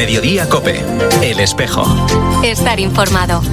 Mediodía COPE. El Espejo. Estar informado.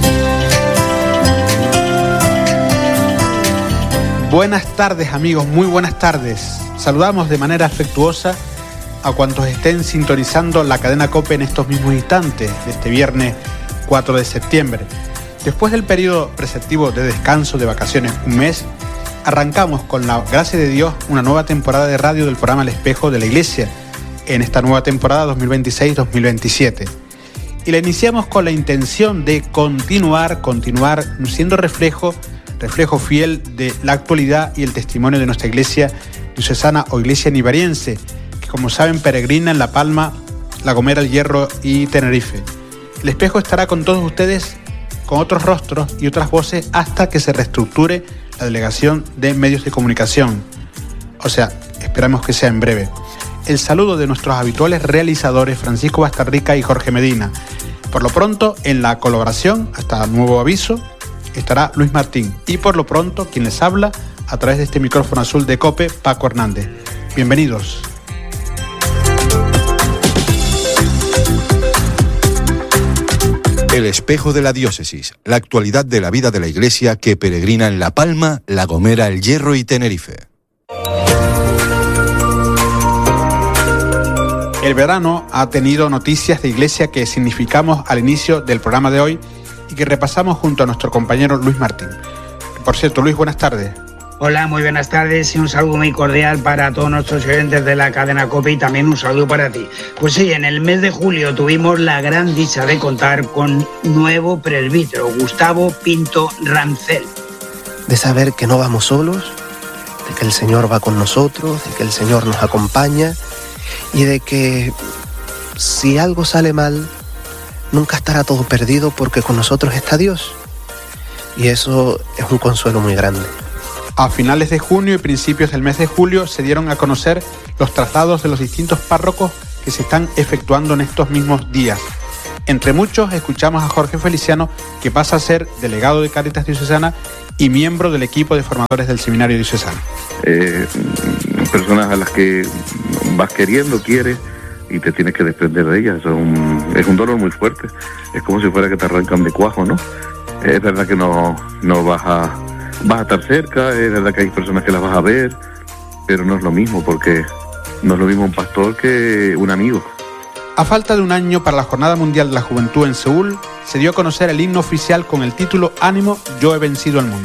Buenas tardes, amigos, muy buenas tardes. Saludamos de manera afectuosa a cuantos estén sintonizando la cadena COPE en estos mismos instantes de este viernes 4 de septiembre. Después del periodo preceptivo de descanso de vacaciones, un mes, arrancamos con la gracia de Dios una nueva temporada de radio del programa El Espejo de la Iglesia en esta nueva temporada 2026-2027. Y la iniciamos con la intención de continuar siendo reflejo fiel de la actualidad y el testimonio de nuestra iglesia diocesana o iglesia nivariense, que como saben peregrina en La Palma, La Gomera, El Hierro y Tenerife. El Espejo estará con todos ustedes con otros rostros y otras voces hasta que se reestructure la delegación de medios de comunicación. O sea, esperamos que sea en breve. El saludo de nuestros habituales realizadores Francisco Bastarrica y Jorge Medina. Por lo pronto, en la colaboración, hasta nuevo aviso, estará Luis Martín. Y por lo pronto, quien les habla, a través de este micrófono azul de COPE, Paco Hernández. Bienvenidos. El Espejo de la Diócesis, la actualidad de la vida de la Iglesia que peregrina en La Palma, La Gomera, El Hierro y Tenerife. El verano ha tenido noticias de Iglesia que significamos al inicio del programa de hoy y que repasamos junto a nuestro compañero Luis Martín. Por cierto, Luis, buenas tardes. Hola, muy buenas tardes y un saludo muy cordial para todos nuestros oyentes de la cadena COPE y también un saludo para ti. Pues sí, en el mes de julio tuvimos la gran dicha de contar con nuevo presbítero, Gustavo Pinto Rancel. De saber que no vamos solos, de que el Señor va con nosotros, de que el Señor nos acompaña y de que si algo sale mal, nunca estará todo perdido porque con nosotros está Dios. Y eso es un consuelo muy grande. A finales de junio y principios del mes de julio se dieron a conocer los traslados de los distintos párrocos que se están efectuando en estos mismos días. Entre muchos escuchamos a Jorge Feliciano, que pasa a ser delegado de Cáritas Diocesana y miembro del equipo de formadores del Seminario Diocesano. Personas a las que vas quieres y te tienes que desprender de ellas. Es un dolor muy fuerte. Es como si fuera que te arrancan de cuajo, ¿no? Es verdad que no vas a estar cerca, es verdad que hay personas que las vas a ver, pero no es lo mismo, porque no es lo mismo un pastor que un amigo. A falta de un año para la Jornada Mundial de la Juventud en Seúl, se dio a conocer el himno oficial con el título Ánimo, yo he vencido al mundo.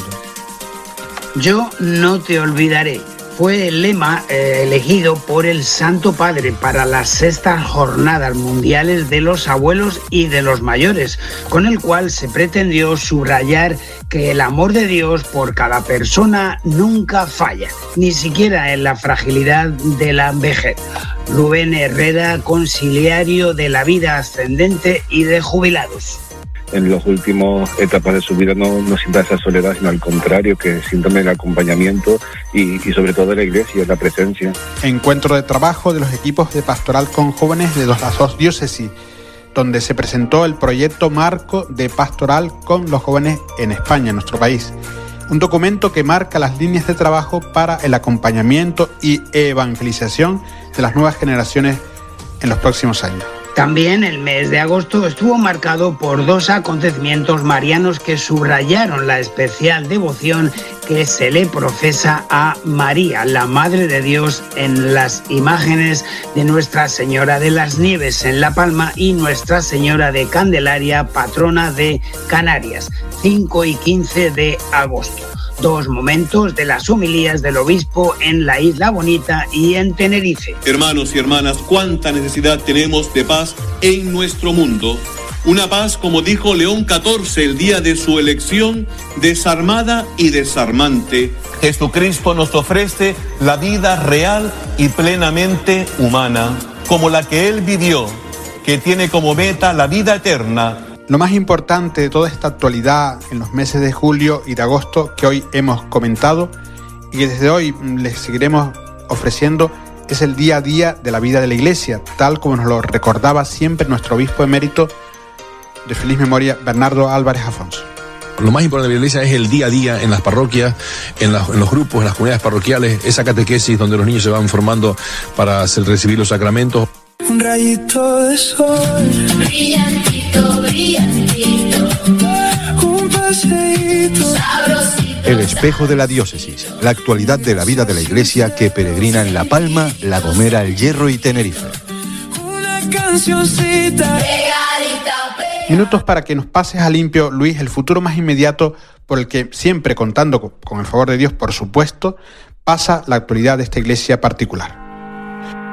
Yo no te olvidaré. Fue el lema elegido por el Santo Padre para las 6ª Jornadas Mundiales de los Abuelos y de los Mayores, con el cual se pretendió subrayar que el amor de Dios por cada persona nunca falla, ni siquiera en la fragilidad de la vejez. Rubén Herrera, conciliario de la vida ascendente y de jubilados. En las últimas etapas de su vida no sienta esa soledad, sino al contrario, que sientan el acompañamiento y sobre todo de la Iglesia, la presencia. Encuentro de trabajo de los equipos de pastoral con jóvenes de las dos diócesis, donde se presentó el proyecto marco de pastoral con los jóvenes en España, en nuestro país. Un documento que marca las líneas de trabajo para el acompañamiento y evangelización de las nuevas generaciones en los próximos años. También el mes de agosto estuvo marcado por 2 acontecimientos marianos que subrayaron la especial devoción que se le profesa a María, la Madre de Dios, en las imágenes de Nuestra Señora de las Nieves en La Palma y Nuestra Señora de Candelaria, patrona de Canarias, 5 y 15 de agosto. 2 momentos de las homilías del obispo en la Isla Bonita y en Tenerife. Hermanos y hermanas, cuánta necesidad tenemos de paz en nuestro mundo. Una paz, como dijo León XIV el día de su elección, desarmada y desarmante. Jesucristo nos ofrece la vida real y plenamente humana, como la que Él vivió, que tiene como meta la vida eterna. Lo más importante de toda esta actualidad en los meses de julio y de agosto que hoy hemos comentado y que desde hoy les seguiremos ofreciendo es el día a día de la vida de la Iglesia, tal como nos lo recordaba siempre nuestro obispo emérito de feliz memoria, Bernardo Álvarez Afonso. Lo más importante de la iglesia es el día a día en las parroquias, en los grupos, en las comunidades parroquiales, esa catequesis donde los niños se van formando para recibir los sacramentos. un rayito de sol, brillantito, brillantito, un paseíto sabrosito. El espejo de la diócesis, la actualidad de la vida de la Iglesia que peregrina en La Palma, La Gomera, El Hierro y Tenerife. Una cancioncita pegadita. Minutos para que nos pases a limpio, Luis, el futuro más inmediato por el que siempre, contando con el favor de Dios, por supuesto, pasa la actualidad de esta iglesia particular.